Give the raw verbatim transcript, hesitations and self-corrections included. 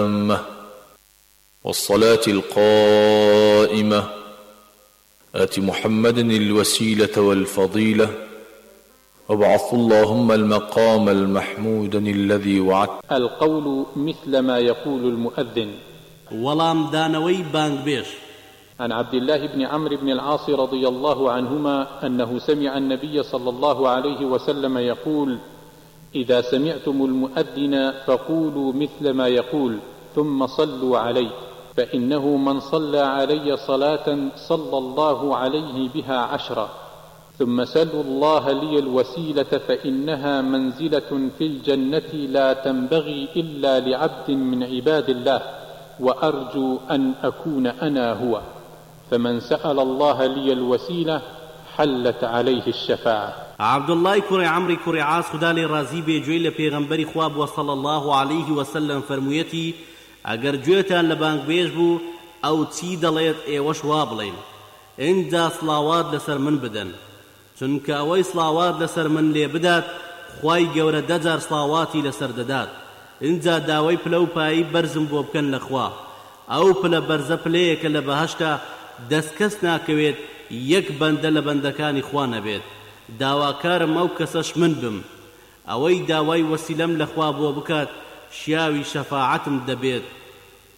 التامة والصلاة القائمة آت محمدا الوسيلة والفضيلة وابعث اللهم المقام المحمودا الذي وعدت. القول مثل ما يقول المؤذن. ولام دانوي بانغبيش. عن عبد الله بن عمرو بن العاص رضي الله عنهما أنه سمع النبي صلى الله عليه وسلم يقول: إذا سمعتم المؤذن فقولوا مثل ما يقول ثم صلوا عليه، فإنه من صلى علي صلاة صلى الله عليه بها عشرا، ثم سلوا الله لي الوسيلة فإنها منزلة في الجنة لا تنبغي إلا لعبد من عباد الله، وأرجو أن أكون أنا هو، فمن سأل الله لي الوسيلة حلت عليه الشفاعة. عبد الله كري عمري كري عاص خدا لي رازي بيجويل پیغمبري خواب وصلى الله عليه وسلم فرمويتي: اگر جويتان لبانك بيجبو او تي دليت ايوش وابلين انجا صلاوات لسر من بدن، چونك اوي صلاوات لسر من لي بدات خواي گور دجار صلاواتي لسر ددات، انجا داوي پلو پاي برزم بوبكن لخوا او پل برز پليك لبهشتا دسكس ناكويت يك بند لبندكاني خوان بيت داواكارم او كسش من بم اوي داوي وسيلم لخوا بو بكات شياوي شفاعتم دبيت